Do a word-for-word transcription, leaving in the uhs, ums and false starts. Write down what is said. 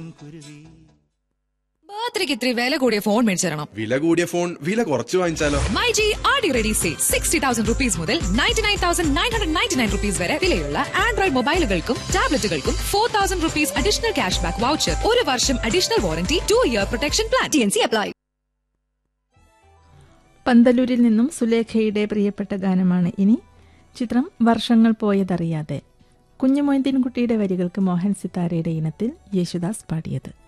ബർത്ത്ഡേക്ക് ഇത്തിരി വില കൂടിയ ഫോൺ മേടിച്ചു തരണം. വില കൂടിയ ഫോൺ വില കുറച്ച് വാങ്ങിച്ചാലോ? മൈജി ആടി ready sale sixty thousand rupees മുതൽ ninety nine thousand nine hundred ninety nine rupees വരെ വിലയുള്ള Android മൊബൈലുകൾക്കും ടാബ്ലറ്റുകൾക്കും four thousand rupees additional cash back voucher, ഒരു വർഷം additional warranty, two year protection plan. T N C apply. പന്തലൂരിൽ നിന്നും സുലേഖയുടെ പ്രിയപ്പെട്ട ഗാനമാണ് ഇനി. ചിത്രം വർഷങ്ങൾ പോയതറിയാതെ. കുഞ്ഞുമൊയ്തീൻകുട്ടിയുടെ വരികൾക്ക് മോഹൻ സിത്താരയുടെ ഇനത്തിൽ യേശുദാസ് പാടിയത്.